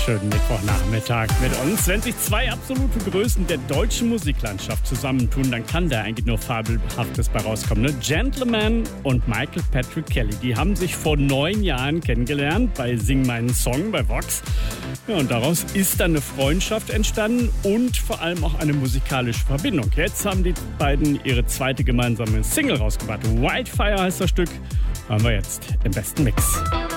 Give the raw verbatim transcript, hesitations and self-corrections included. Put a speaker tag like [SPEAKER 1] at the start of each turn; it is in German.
[SPEAKER 1] schönen Mittwochnachmittag mit uns. Wenn sich zwei absolute Größen der deutschen Musiklandschaft zusammentun, dann kann da eigentlich nur Fabelhaftes bei rauskommen. Ne? Gentleman und Michael Patrick Kelly, die haben sich vor neun Jahren kennengelernt bei Sing meinen Song bei Vox. Ja, und daraus ist dann eine Freundschaft entstanden und vor allem auch eine musikalische Verbindung. Jetzt haben die beiden ihre zweite gemeinsame Single rausgebracht. Wildfire heißt das Stück. Haben wir jetzt im besten Mix.